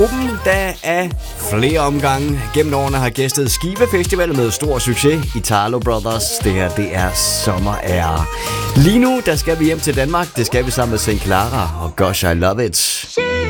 Gruppen, der af flere omgange gennem årene har gæstet Skive Festival med stor succes, Italo Brothers. Det her, det er sommerære. Lige nu, der skal vi hjem til Danmark. Det skal vi sammen med St. Clara og Gosh, I Love It.